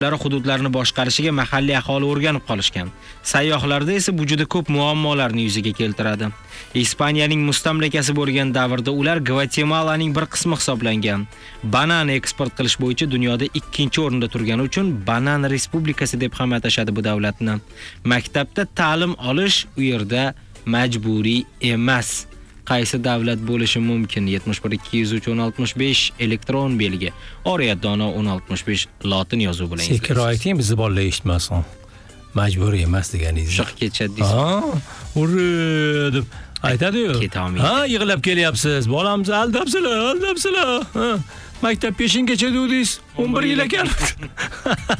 hududlarni boshqarishiga mahalliy aholi o'rganib qolishgan. Sayyohlarda esa bu juda ko'p muammolarni yuzaga keltiradi. Ispaniyaning mustamlakasi bo'lgan davrda ular Gvatemalaning bir qismi hisoblangan. Banan eksport qilish bo'yicha dunyoda 2-o'rinda turgani uchun Banan Respublikasi deb ham atashadi bu davlatni. Maktabda ta'lim olish u yerda majburiy emas. Qaysi davlat bo'lishi mumkin? 71 203 1065 elektron belgi. Oriyat dono 1065 lotin yozuvi bilan yozasiz. Sekir ayting, bizni bolalar eshitmasin. Majburiy emas deganingiz. Shoh kechadi deysiz. Deb aytadi-yu. Ha, yig'lab kelyapsiz. Bolamizni aldabsizlar. Ha. Maktab 5-gacha dedingiz. 11 yil ekan.